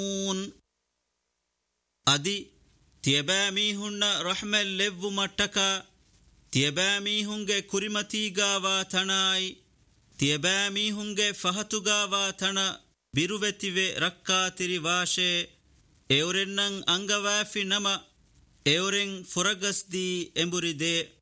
ಅದಿ ತಿಯಬಾಮೀಹುನ್ನ ರಹ್ಮೆಲ್ ಲೆವ್ವು ಮಟ್ಟಕ ತಿಯಬಾಮೀಹುಂಗೆ ಕುರಿಮತೀಗಾವಾ ತಣಾಯಿ ತಿಯಬಾಮೀಹುಂಗೆ ಫಹತುಗಾವಾ ತಣ ಬಿರುವೆತಿವೆ ರಕ್ಕಾತಿರಿ ವಾಶೆ ಎವರೆನ್ನಂ ಅಂಗವಾಫಿ ನಮ ಎವರೆಂ ಫುರಗಸ್ದಿ ಎಂಬುರಿದೆ